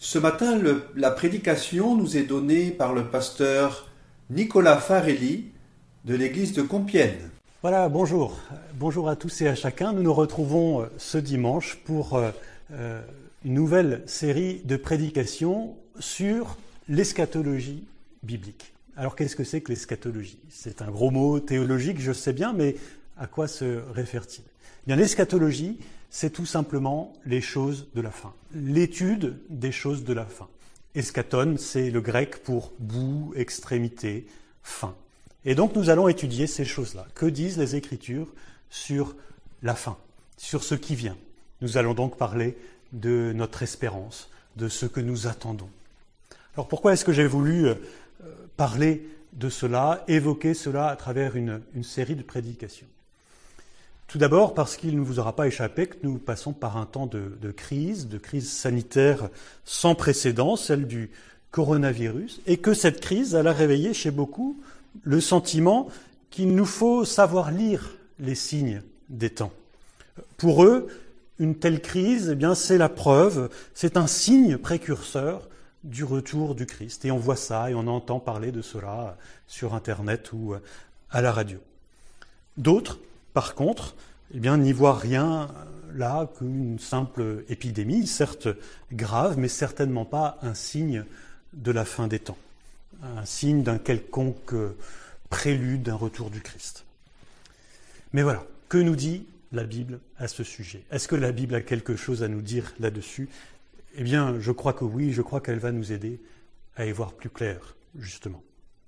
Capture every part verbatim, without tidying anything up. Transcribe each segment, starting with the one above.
Ce matin, le, la prédication nous est donnée par le pasteur Nicolas Farelli de l'église de Compiègne. Voilà, bonjour. Bonjour à tous et à chacun. Nous nous retrouvons ce dimanche pour euh, une nouvelle série de prédications sur l'eschatologie biblique. Alors qu'est-ce que c'est que l'eschatologie ? C'est un gros mot théologique, je sais bien, mais à quoi se réfère-t-il ? Eh bien, l'eschatologie, c'est tout simplement les choses de la fin, l'étude des choses de la fin. Eschaton, c'est le grec pour bout, extrémité, fin. Et donc nous allons étudier ces choses-là. Que disent les Écritures sur la fin, sur ce qui vient ? Nous allons donc parler de notre espérance, de ce que nous attendons. Alors pourquoi est-ce que j'ai voulu euh, parler de cela, évoquer cela à travers une, une série de prédications ? Tout d'abord parce qu'il ne vous aura pas échappé que nous passons par un temps de, de crise, de crise sanitaire sans précédent, celle du coronavirus, et que cette crise, elle a réveillé chez beaucoup le sentiment qu'il nous faut savoir lire les signes des temps. Pour eux, une telle crise, eh bien, c'est la preuve, c'est un signe précurseur du retour du Christ. Et on voit ça et on entend parler de cela sur Internet ou à la radio. D'autres, par contre, eh bien, n'y voient rien là qu'une simple épidémie, certes grave, mais certainement pas un signe de la fin des temps, un signe d'un quelconque prélude d'un retour du Christ. Mais voilà, que nous dit la Bible à ce sujet ? Est-ce que la Bible a quelque chose à nous dire là-dessus ? Eh bien, je crois que oui, je crois qu'elle va nous aider à y voir plus clair, justement.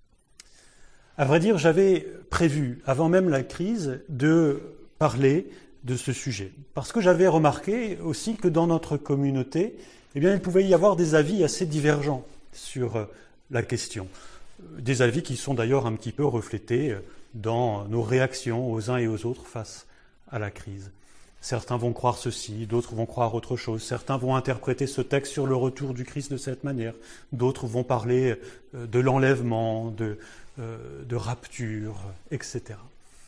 À vrai dire, j'avais prévu, avant même la crise, de parler de ce sujet. Parce que j'avais remarqué aussi que dans notre communauté, eh bien, il pouvait y avoir des avis assez divergents sur la question. Des avis qui sont d'ailleurs un petit peu reflétés dans nos réactions aux uns et aux autres face à la crise. Certains vont croire ceci, d'autres vont croire autre chose. Certains vont interpréter ce texte sur le retour du Christ de cette manière. D'autres vont parler de l'enlèvement, de, de rapture, et cetera.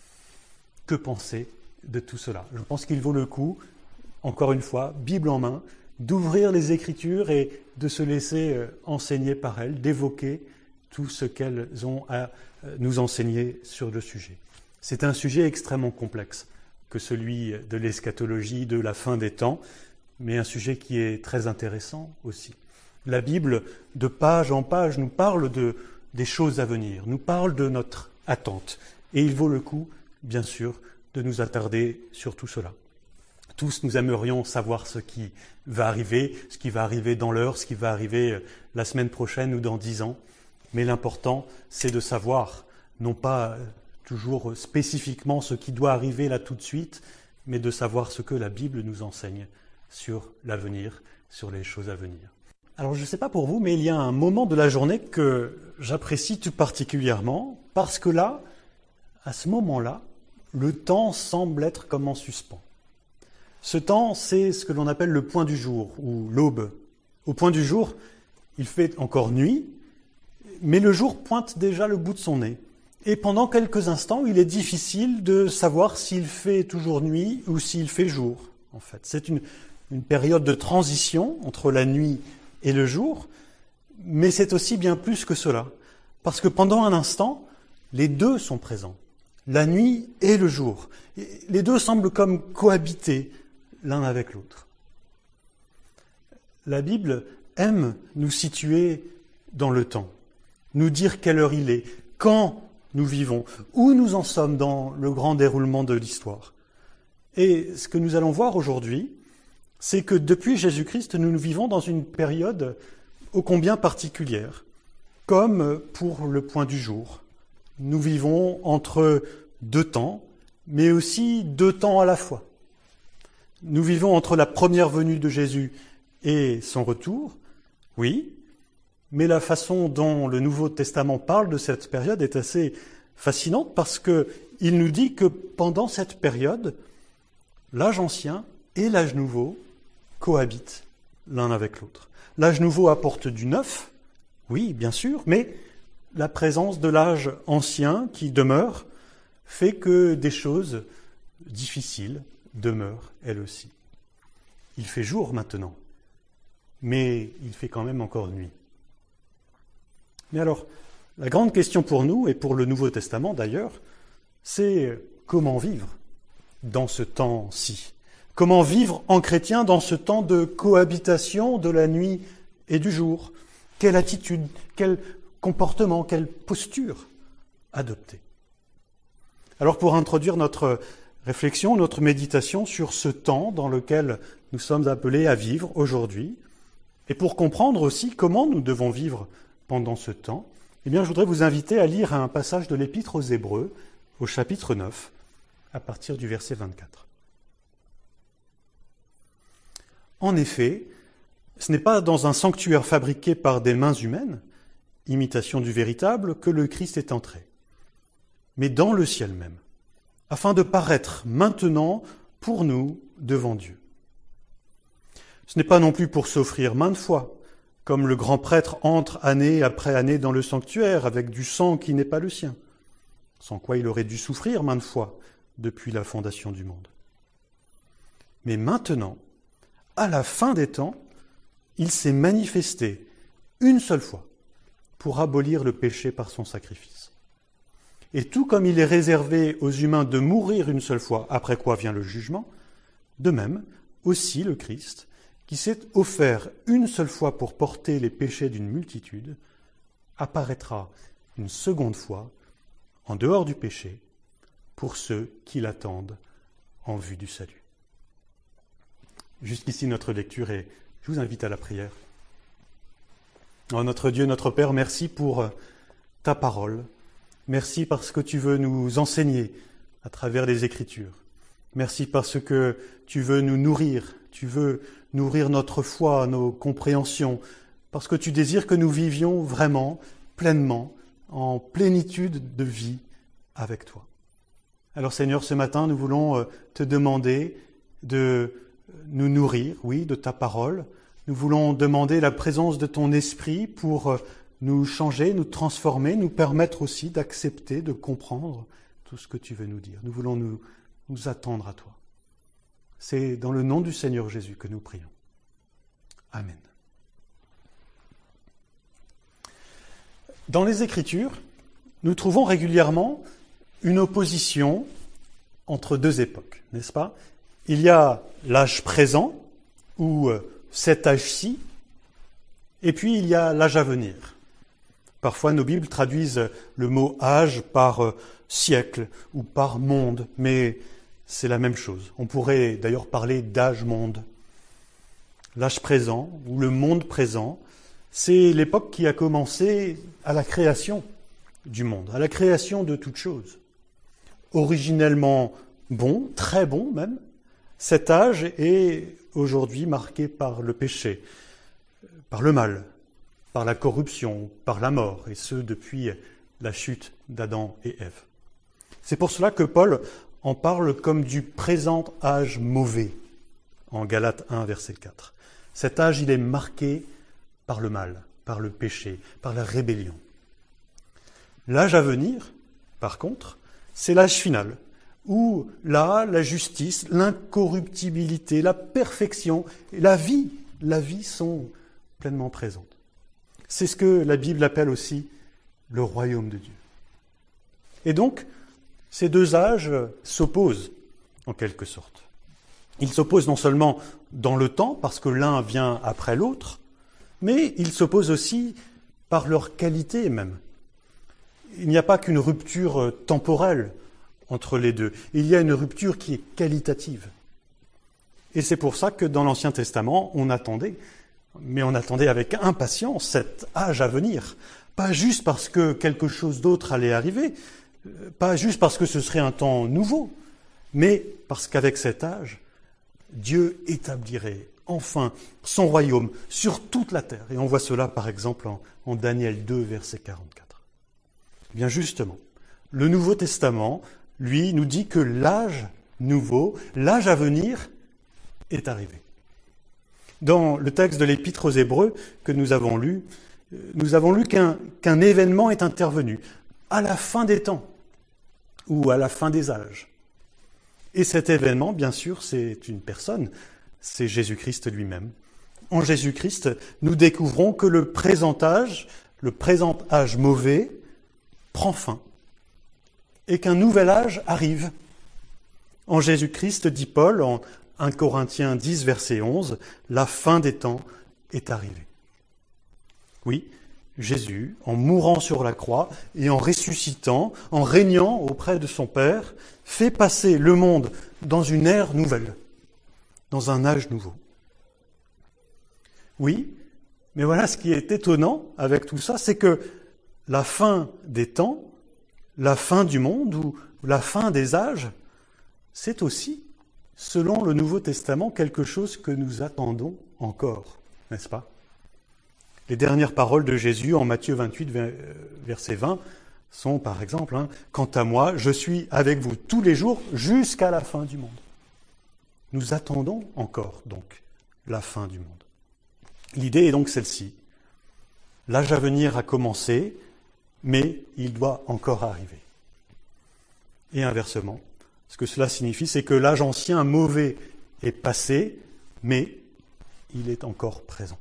Que penser de tout cela ? Je pense qu'il vaut le coup, encore une fois, Bible en main, d'ouvrir les Écritures et de se laisser enseigner par elles, d'évoquer tout ce qu'elles ont à nous enseigner sur le sujet. C'est un sujet extrêmement complexe que celui de l'eschatologie, de la fin des temps, mais un sujet qui est très intéressant aussi. La Bible, de page en page, nous parle de, des choses à venir, nous parle de notre attente. Et il vaut le coup, bien sûr, de nous attarder sur tout cela. Tous, nous aimerions savoir ce qui va arriver, ce qui va arriver dans l'heure, ce qui va arriver la semaine prochaine ou dans dix ans. Mais l'important, c'est de savoir, non pas toujours spécifiquement ce qui doit arriver là tout de suite, mais de savoir ce que la Bible nous enseigne sur l'avenir, sur les choses à venir. Alors je ne sais pas pour vous, mais il y a un moment de la journée que j'apprécie tout particulièrement, parce que là, à ce moment-là, le temps semble être comme en suspens. Ce temps, c'est ce que l'on appelle le point du jour, ou l'aube. Au point du jour, il fait encore nuit, mais le jour pointe déjà le bout de son nez. Et pendant quelques instants, il est difficile de savoir s'il fait toujours nuit ou s'il fait jour, en fait. C'est une, une période de transition entre la nuit et le jour, mais c'est aussi bien plus que cela. Parce que pendant un instant, les deux sont présents, la nuit et le jour. Et les deux semblent comme cohabiter l'un avec l'autre. La Bible aime nous situer dans le temps, nous dire quelle heure il est, quand nous vivons, où nous en sommes dans le grand déroulement de l'histoire. Et ce que nous allons voir aujourd'hui, c'est que depuis Jésus-Christ, nous nous vivons dans une période ô combien particulière, comme pour le point du jour. Nous vivons entre deux temps, mais aussi deux temps à la fois. Nous vivons entre la première venue de Jésus et son retour, oui, mais la façon dont le Nouveau Testament parle de cette période est assez fascinante parce qu'il nous dit que pendant cette période, l'âge ancien et l'âge nouveau cohabitent l'un avec l'autre. L'âge nouveau apporte du neuf, oui, bien sûr, mais la présence de l'âge ancien qui demeure fait que des choses difficiles demeurent elles aussi. Il fait jour maintenant. mais il fait quand même encore nuit. Mais alors, la grande question pour nous, et pour le Nouveau Testament d'ailleurs, c'est comment vivre dans ce temps-ci? Comment vivre en chrétien dans ce temps de cohabitation de la nuit et du jour? Quelle attitude, quel comportement, quelle posture adopter? Alors pour introduire notre réflexion, notre méditation sur ce temps dans lequel nous sommes appelés à vivre aujourd'hui, et pour comprendre aussi comment nous devons vivre pendant ce temps, eh bien, je voudrais vous inviter à lire un passage de l'Épître aux Hébreux, au chapitre neuf, à partir du verset vingt-quatre. En effet, ce n'est pas dans un sanctuaire fabriqué par des mains humaines, imitation du véritable, que le Christ est entré, mais dans le ciel même, afin de paraître maintenant pour nous devant Dieu. Ce n'est pas non plus pour s'offrir maintes fois, comme le grand prêtre entre année après année dans le sanctuaire avec du sang qui n'est pas le sien, sans quoi il aurait dû souffrir maintes fois depuis la fondation du monde. Mais maintenant, à la fin des temps, il s'est manifesté une seule fois pour abolir le péché par son sacrifice. Et tout comme il est réservé aux humains de mourir une seule fois, après quoi vient le jugement, de même aussi le Christ, qui s'est offert une seule fois pour porter les péchés d'une multitude, apparaîtra une seconde fois, en dehors du péché, pour ceux qui l'attendent en vue du salut. Jusqu'ici notre lecture et je vous invite à la prière. Oh, notre Dieu, notre Père, merci pour ta parole. Merci parce que tu veux nous enseigner à travers les Écritures. Merci parce que tu veux nous nourrir, tu veux nourrir notre foi, nos compréhensions, parce que tu désires que nous vivions vraiment, pleinement, en plénitude de vie avec toi. Alors Seigneur, ce matin, nous voulons te demander de nous nourrir, oui, de ta parole. Nous voulons demander la présence de ton esprit pour nous changer, nous transformer, nous permettre aussi d'accepter, de comprendre tout ce que tu veux nous dire. Nous voulons nous, nous attendre à toi. C'est dans le nom du Seigneur Jésus que nous prions. Amen. Dans les Écritures, nous trouvons régulièrement une opposition entre deux époques, n'est-ce pas? Il y a l'âge présent, ou cet âge-ci, et puis il y a l'âge à venir. Parfois, nos Bibles traduisent le mot « âge » par « siècle » ou par « monde », mais c'est la même chose. On pourrait d'ailleurs parler d'âge-monde. L'âge présent, ou le monde présent, c'est l'époque qui a commencé à la création du monde, à la création de toutes choses. Originellement bon, très bon même, cet âge est aujourd'hui marqué par le péché, par le mal, par la corruption, par la mort, et ce depuis la chute d'Adam et Ève. C'est pour cela que Paul en parle comme du présent âge mauvais, en Galates un, verset quatre. Cet âge, il est marqué par le mal, par le péché, par la rébellion. L'âge à venir, par contre, c'est l'âge final, où là, la justice, l'incorruptibilité, la perfection et la vie, la vie sont pleinement présentes. C'est ce que la Bible appelle aussi le royaume de Dieu. Et donc, ces deux âges s'opposent en quelque sorte. Ils s'opposent non seulement dans le temps, parce que l'un vient après l'autre, mais ils s'opposent aussi par leur qualité même. Il n'y a pas qu'une rupture temporelle entre les deux. Il y a une rupture qui est qualitative. Et c'est pour ça que dans l'Ancien Testament, on attendait, mais on attendait avec impatience cet âge à venir. Pas juste parce que quelque chose d'autre allait arriver, pas juste parce que ce serait un temps nouveau, mais parce qu'avec cet âge, Dieu établirait enfin son royaume sur toute la terre. Et on voit cela par exemple en, en Daniel deux, verset quarante-quatre. Eh bien justement, le Nouveau Testament, lui, nous dit que l'âge nouveau, l'âge à venir, est arrivé. Dans le texte de l'Épître aux Hébreux que nous avons lu, nous avons lu qu'un, qu'un événement est intervenu à la fin des temps ou à la fin des âges. Et cet événement, bien sûr, c'est une personne, c'est Jésus-Christ lui-même. en Jésus-Christ, nous découvrons que le présent âge, le présent âge mauvais, prend fin et qu'un nouvel âge arrive. En Jésus-Christ, dit Paul, en un Corinthiens dix, verset onze, la fin des temps est arrivée. Oui, Jésus, en mourant sur la croix et en ressuscitant, en régnant auprès de son Père, fait passer le monde dans une ère nouvelle, dans un âge nouveau. Oui, mais voilà ce qui est étonnant avec tout ça, c'est que la fin des temps, la fin du monde ou la fin des âges, c'est aussi, selon le Nouveau Testament, quelque chose que nous attendons encore, n'est-ce pas ? Les dernières paroles de Jésus en Matthieu vingt-huit, verset vingt, sont par exemple, hein, « Quant à moi, je suis avec vous tous les jours jusqu'à la fin du monde. » Nous attendons encore, donc, la fin du monde. L'idée est donc celle-ci. L'âge à venir a commencé, mais il doit encore arriver. Et inversement, ce que cela signifie, c'est que l'âge ancien mauvais est passé, mais il est encore présent.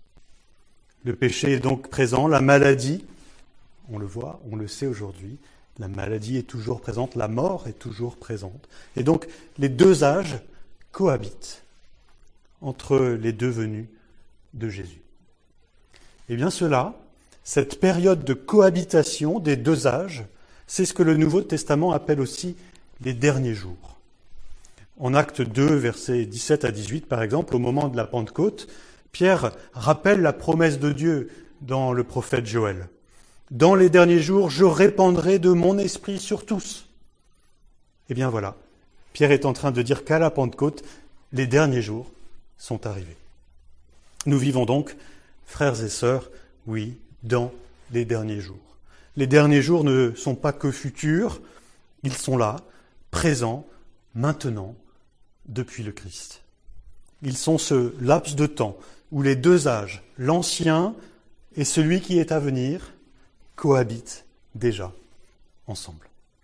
Le péché est donc présent, la maladie, on le voit, on le sait aujourd'hui, la maladie est toujours présente, la mort est toujours présente. Et donc, les deux âges cohabitent entre les deux venues de Jésus. Eh bien cela, cette période de cohabitation des deux âges, c'est ce que le Nouveau Testament appelle aussi les derniers jours. En Actes deux, versets dix-sept à dix-huit, par exemple, au moment de la Pentecôte, Pierre rappelle la promesse de Dieu dans le prophète Joël. « Dans les derniers jours, je répandrai de mon esprit sur tous. » Eh bien voilà, Pierre est en train de dire qu'à la Pentecôte, les derniers jours sont arrivés. Nous vivons donc, frères et sœurs, oui, dans les derniers jours. Les derniers jours ne sont pas que futurs, ils sont là, présents, maintenant, depuis le Christ. Ils sont ce laps de temps où les deux âges, l'ancien et celui qui est à venir, cohabitent déjà ensemble.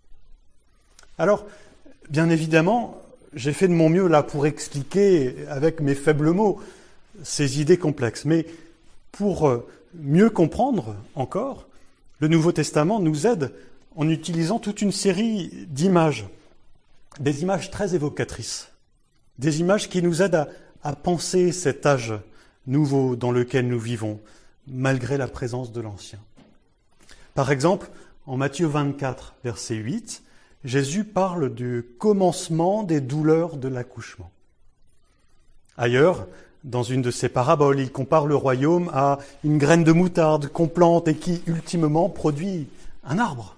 Alors, bien évidemment, j'ai fait de mon mieux là pour expliquer avec mes faibles mots ces idées complexes. Mais pour mieux comprendre encore, le Nouveau Testament nous aide en utilisant toute une série d'images, des images très évocatrices, des images qui nous aident à, à penser cet âge nouveau dans lequel nous vivons, malgré la présence de l'Ancien. Par exemple, en Matthieu vingt-quatre, verset huit, Jésus parle du commencement des douleurs de l'accouchement. Ailleurs, dans une de ses paraboles, il compare le royaume à une graine de moutarde qu'on plante et qui, ultimement, produit un arbre.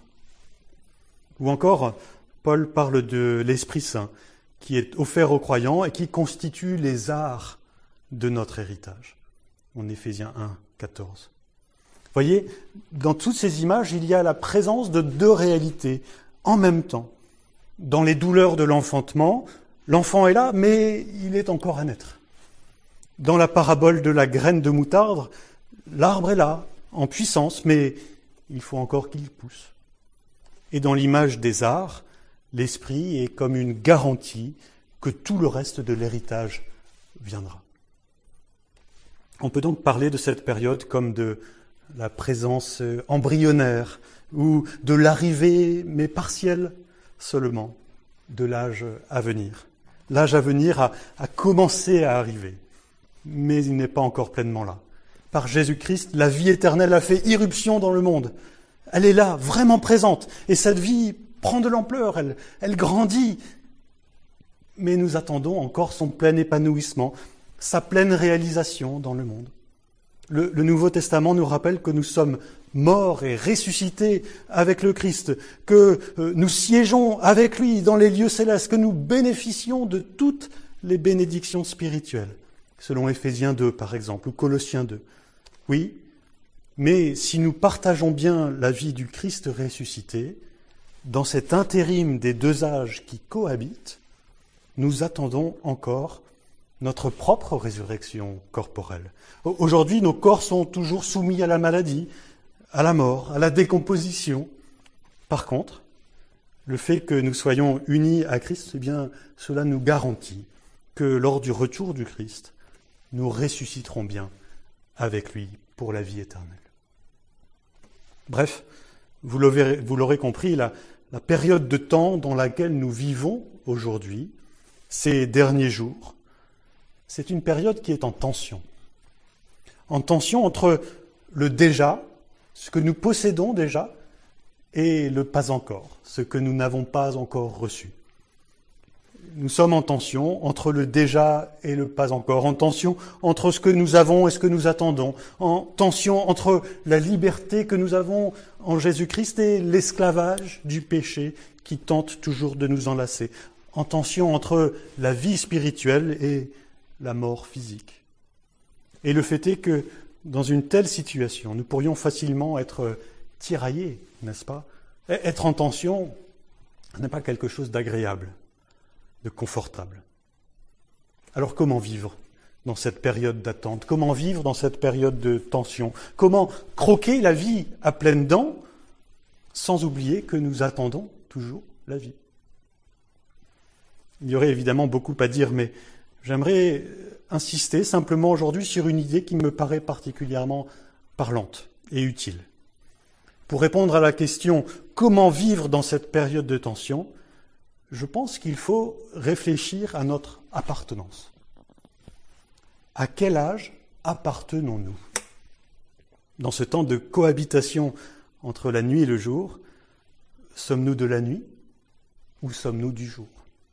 Ou encore, Paul parle de l'Esprit Saint, qui est offert aux croyants et qui constitue les arts de notre héritage. En Éphésiens un, quatorze. Vous voyez, dans toutes ces images, il y a la présence de deux réalités en même temps. Dans les douleurs de l'enfantement, l'enfant est là, mais il est encore à naître. Dans la parabole de la graine de moutarde, l'arbre est là, en puissance, mais il faut encore qu'il pousse. Et dans l'image des arts, l'esprit est comme une garantie que tout le reste de l'héritage viendra. On peut donc parler de cette période comme de la présence embryonnaire ou de l'arrivée, mais partielle seulement, de l'âge à venir. L'âge à venir a, a commencé à arriver, mais il n'est pas encore pleinement là. Par Jésus-Christ, la vie éternelle a fait irruption dans le monde. Elle est là, vraiment présente, et cette vie prend de l'ampleur, elle, elle grandit. Mais nous attendons encore son plein épanouissement, sa pleine réalisation dans le monde. Le, le Nouveau Testament nous rappelle que nous sommes morts et ressuscités avec le Christ, que euh, nous siégeons avec lui dans les lieux célestes, que nous bénéficions de toutes les bénédictions spirituelles, selon Éphésiens deux par exemple, ou Colossiens deux. Oui, mais si nous partageons bien la vie du Christ ressuscité, dans cet intérim des deux âges qui cohabitent, nous attendons encore notre propre résurrection corporelle. Aujourd'hui, nos corps sont toujours soumis à la maladie, à la mort, à la décomposition. Par contre, le fait que nous soyons unis à Christ, eh bien, cela nous garantit que lors du retour du Christ, nous ressusciterons bien avec lui pour la vie éternelle. Bref, vous l'aurez, vous l'aurez compris, la, la période de temps dans laquelle nous vivons aujourd'hui, ces derniers jours, c'est une période qui est en tension. En tension entre le déjà, ce que nous possédons déjà, et le pas encore, ce que nous n'avons pas encore reçu. Nous sommes en tension entre le déjà et le pas encore, en tension entre ce que nous avons et ce que nous attendons, en tension entre la liberté que nous avons en Jésus-Christ et l'esclavage du péché qui tente toujours de nous enlacer, en tension entre la vie spirituelle et la mort physique. Et le fait est que dans une telle situation, nous pourrions facilement être tiraillés, n'est-ce pas ? Être en tension n'est pas quelque chose d'agréable, de confortable. Alors comment vivre dans cette période d'attente ? Comment vivre dans cette période de tension ? Comment croquer la vie à pleines dents sans oublier que nous attendons toujours la vie ? Il y aurait évidemment beaucoup à dire, mais j'aimerais insister simplement aujourd'hui sur une idée qui me paraît particulièrement parlante et utile. Pour répondre à la question « Comment vivre dans cette période de tension ?», je pense qu'il faut réfléchir à notre appartenance. À quel âge appartenons-nous ? Dans ce temps de cohabitation entre la nuit et le jour, sommes-nous de la nuit ou sommes-nous du jour ?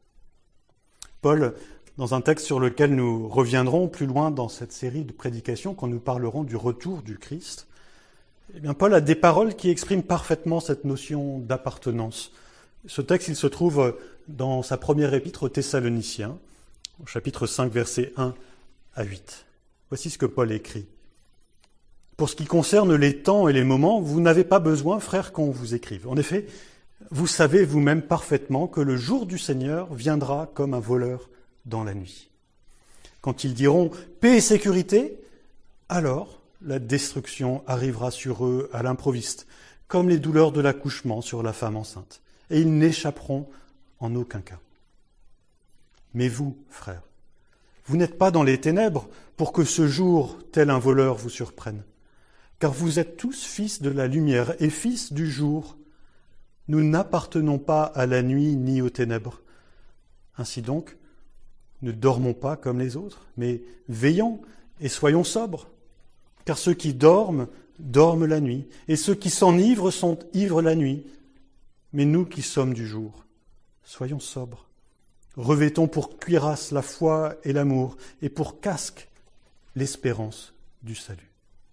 Paul, dans un texte sur lequel nous reviendrons plus loin dans cette série de prédications, quand nous parlerons du retour du Christ, eh bien, Paul a des paroles qui expriment parfaitement cette notion d'appartenance. Ce texte, il se trouve dans sa première épître aux Thessaloniciens, au chapitre cinq, versets un à huit. Voici ce que Paul écrit. « Pour ce qui concerne les temps et les moments, vous n'avez pas besoin, frères, qu'on vous écrive. En effet, vous savez vous-même parfaitement que le jour du Seigneur viendra comme un voleur dans la nuit. Quand ils diront « paix et sécurité », alors la destruction arrivera sur eux à l'improviste, comme les douleurs de l'accouchement sur la femme enceinte, et ils n'échapperont en aucun cas. Mais vous, frères, vous n'êtes pas dans les ténèbres pour que ce jour, tel un voleur, vous surprenne, car vous êtes tous fils de la lumière et fils du jour. Nous n'appartenons pas à la nuit ni aux ténèbres. Ainsi donc, ne dormons pas comme les autres, mais veillons et soyons sobres. Car ceux qui dorment, dorment la nuit, et ceux qui s'enivrent sont ivres la nuit. Mais nous qui sommes du jour, soyons sobres. Revêtons pour cuirasse la foi et l'amour, et pour casque l'espérance du salut.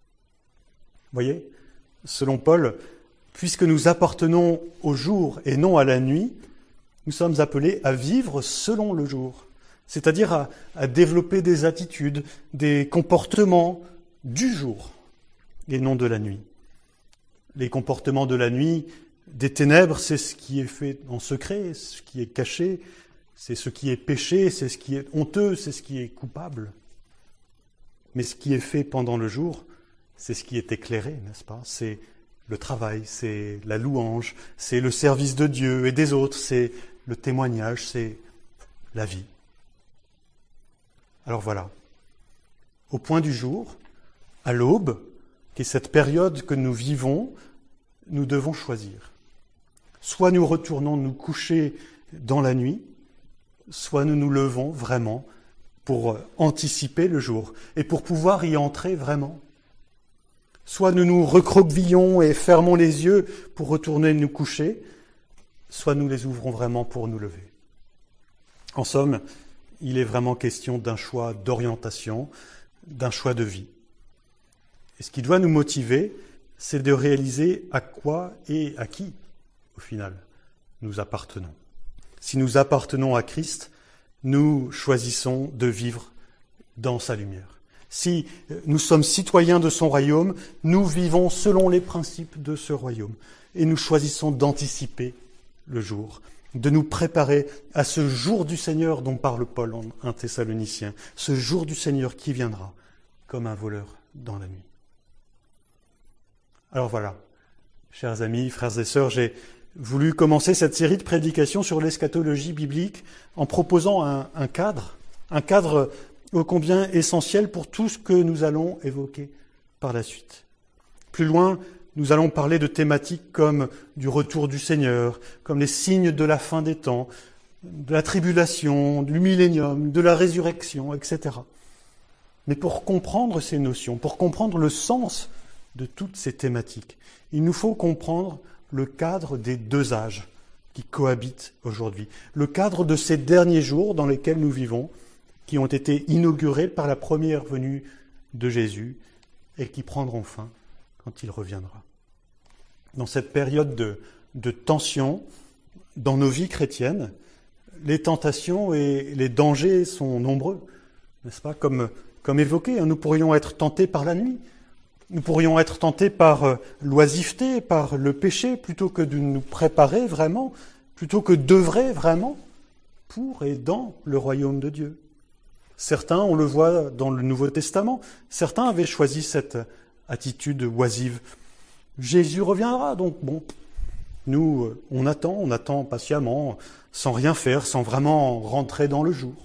Voyez, selon Paul, puisque nous appartenons au jour et non à la nuit, nous sommes appelés à vivre selon le jour, c'est-à-dire à, à développer des attitudes, des comportements du jour et non de la nuit. Les comportements de la nuit, des ténèbres, c'est ce qui est fait en secret, ce qui est caché, c'est ce qui est péché, c'est ce qui est honteux, c'est ce qui est coupable. Mais ce qui est fait pendant le jour, c'est ce qui est éclairé, n'est-ce pas ? C'est le travail, c'est la louange, c'est le service de Dieu et des autres, c'est le témoignage, c'est la vie. Alors voilà, au point du jour, à l'aube, qui est cette période que nous vivons, nous devons choisir. Soit nous retournons nous coucher dans la nuit, soit nous nous levons vraiment pour anticiper le jour et pour pouvoir y entrer vraiment. Soit nous nous recroquevillons et fermons les yeux pour retourner nous coucher, soit nous les ouvrons vraiment pour nous lever. En somme, il est vraiment question d'un choix d'orientation, d'un choix de vie. Et ce qui doit nous motiver, c'est de réaliser à quoi et à qui, au final, nous appartenons. Si nous appartenons à Christ, nous choisissons de vivre dans sa lumière. Si nous sommes citoyens de son royaume, nous vivons selon les principes de ce royaume. Et nous choisissons d'anticiper le jour, de nous préparer à ce jour du Seigneur dont parle Paul en un Thessalonicien, ce jour du Seigneur qui viendra comme un voleur dans la nuit. Alors voilà, chers amis, frères et sœurs, j'ai voulu commencer cette série de prédications sur l'eschatologie biblique en proposant un, un cadre, un cadre ô combien essentiel pour tout ce que nous allons évoquer par la suite. Plus loin, nous allons parler de thématiques comme du retour du Seigneur, comme les signes de la fin des temps, de la tribulation, du millénium, de la résurrection, et cetera. Mais pour comprendre ces notions, pour comprendre le sens de toutes ces thématiques, il nous faut comprendre le cadre des deux âges qui cohabitent aujourd'hui, le cadre de ces derniers jours dans lesquels nous vivons, qui ont été inaugurés par la première venue de Jésus et qui prendront fin quand il reviendra. Dans cette période de, de tension, dans nos vies chrétiennes, les tentations et les dangers sont nombreux, n'est-ce pas ? Comme, comme évoqué, nous pourrions être tentés par la nuit, nous pourrions être tentés par l'oisiveté, par le péché, plutôt que de nous préparer vraiment, plutôt que d'œuvrer vraiment pour et dans le royaume de Dieu. Certains, on le voit dans le Nouveau Testament, certains avaient choisi cette attitude oisive. Jésus reviendra, donc bon, nous, on attend, on attend patiemment, sans rien faire, sans vraiment rentrer dans le jour.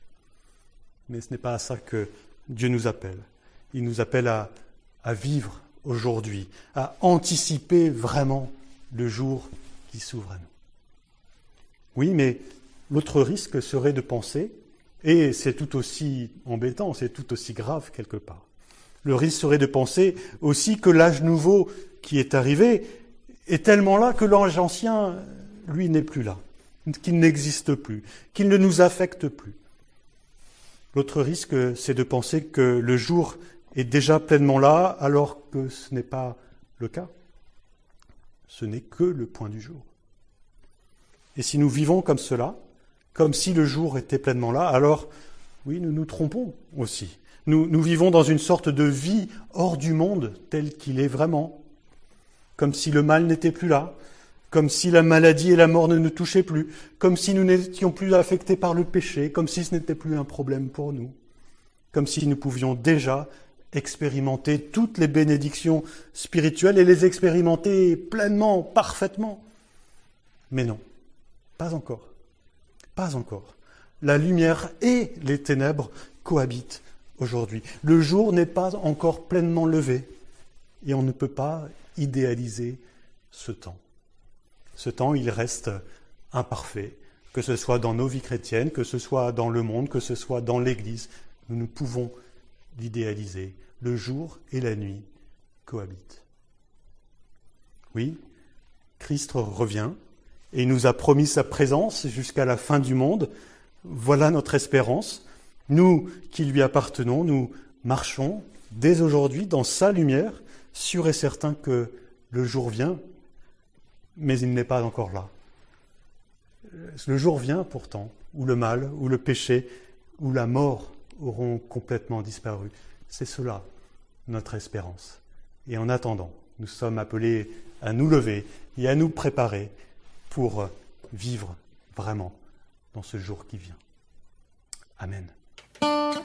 Mais ce n'est pas à ça que Dieu nous appelle. Il nous appelle à, à vivre aujourd'hui, à anticiper vraiment le jour qui s'ouvre à nous. Oui, mais l'autre risque serait de penser, et c'est tout aussi embêtant, c'est tout aussi grave quelque part, le risque serait de penser aussi que l'âge nouveau qui est arrivé est tellement là que l'âge ancien, lui, n'est plus là, qu'il n'existe plus, qu'il ne nous affecte plus. L'autre risque, c'est de penser que le jour est déjà pleinement là, alors que ce n'est pas le cas. Ce n'est que le point du jour. Et si nous vivons comme cela, comme si le jour était pleinement là, alors, oui, nous nous trompons aussi. Nous, nous vivons dans une sorte de vie hors du monde tel qu'il est vraiment, comme si le mal n'était plus là, comme si la maladie et la mort ne nous touchaient plus, comme si nous n'étions plus affectés par le péché, comme si ce n'était plus un problème pour nous, comme si nous pouvions déjà expérimenter toutes les bénédictions spirituelles et les expérimenter pleinement, parfaitement. Mais non, pas encore, pas encore. La lumière et les ténèbres cohabitent aujourd'hui. Le jour n'est pas encore pleinement levé et on ne peut pas idéaliser ce temps. Ce temps, il reste imparfait, que ce soit dans nos vies chrétiennes, que ce soit dans le monde, que ce soit dans l'Église. Nous ne pouvons l'idéaliser. Le jour et la nuit cohabitent. Oui, Christ revient et il nous a promis sa présence jusqu'à la fin du monde. Voilà notre espérance. Nous qui lui appartenons, nous marchons dès aujourd'hui dans sa lumière, sûrs et certains que le jour vient, mais il n'est pas encore là. Le jour vient pourtant, où le mal, où le péché, où la mort auront complètement disparu. C'est cela, notre espérance. Et en attendant, nous sommes appelés à nous lever et à nous préparer pour vivre vraiment dans ce jour qui vient. Amen.